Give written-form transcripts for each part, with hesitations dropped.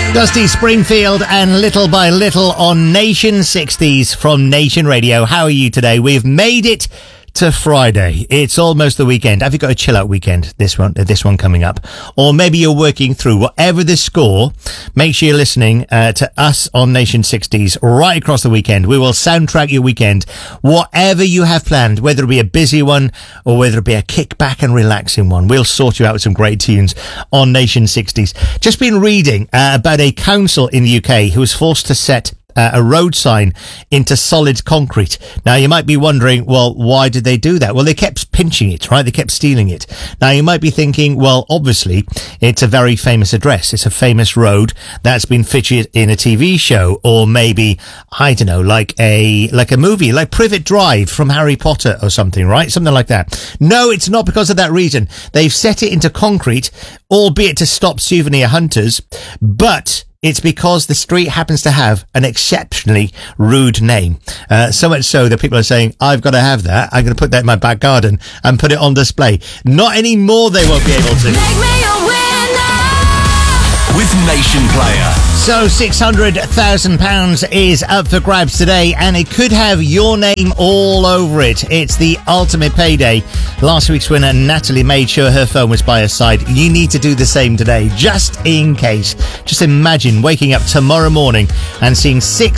Dusty Springfield and Little by Little on Nation 60s from Nation Radio. How are you today? We've made it to Friday. It's almost the weekend. Have you got a chill out weekend? This one coming up. Or maybe you're working through. Whatever the score, make sure you're listening to us on Nation 60s right across the weekend. We will soundtrack your weekend. Whatever you have planned, whether it be a busy one or whether it be a kick back and relaxing one, we'll sort you out with some great tunes on Nation 60s. Just been reading about a council in the UK who was forced to set a road sign into solid concrete. Now, you might be wondering, well, why did they do that? Well, they kept pinching it, right? They kept stealing it. Now, you might be thinking, well, obviously, it's a very famous address. It's a famous road that's been featured in a TV show, or maybe, I don't know, like a movie, like Privet Drive from Harry Potter or something, right? Something like that. No, it's not because of that reason. They've set it into concrete, albeit to stop souvenir hunters, but it's because the street happens to have an exceptionally rude name. So much so that people are saying, I've got to have that. I'm going to put that in my back garden and put it on display. Not anymore, they won't be able to. Make me a winner with Nation Player. So £600,000 is up for grabs today, and it could have your name all over it. It's the ultimate payday. Last week's winner, Natalie, made sure her phone was by her side. You need to do the same today, just in case. Just imagine waking up tomorrow morning and seeing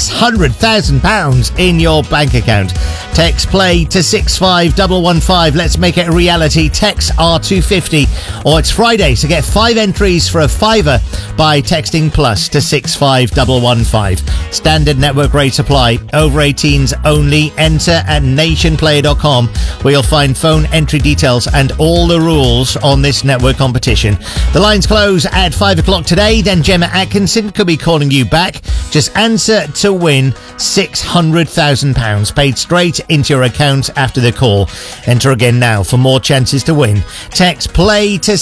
£600,000 in your bank account. Text play to 65115. Let's make it a reality. Text R250. Or it's Friday, so get 5 entries for a fiver by texting plus to 65115. Standard network rates apply. Over 18s only. Enter at nationplayer.com, where you'll find phone entry details and all the rules on this network competition. The lines close at 5 o'clock today. Then Gemma Atkinson could be calling you back. Just answer to win £600,000 paid straight into your account after the call. Enter again now for more chances to win. Text play to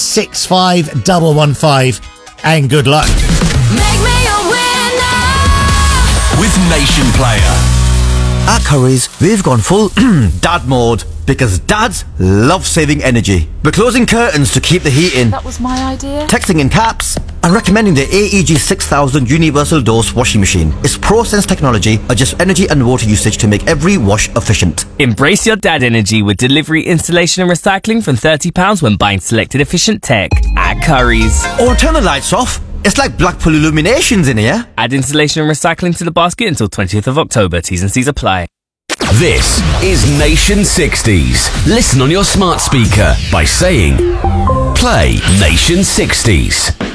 65115 and good luck. Make me a winner with Nation Player. At Curry's, we've gone full dad mode because dads love saving energy. We're closing curtains to keep the heat in, That was my idea. texting in caps, and recommending the AEG 6000 Universal Dose washing machine. Its ProSense technology adjusts energy and water usage to make every wash efficient. Embrace your dad energy with delivery, installation and recycling from £30 when buying selected efficient tech at Curry's. Or turn the lights off. It's like Blackpool Illuminations in here. Add installation and recycling to the basket until 20th of October. T's and C's apply. This is Nation 60s. Listen on your smart speaker by saying, play Nation 60s.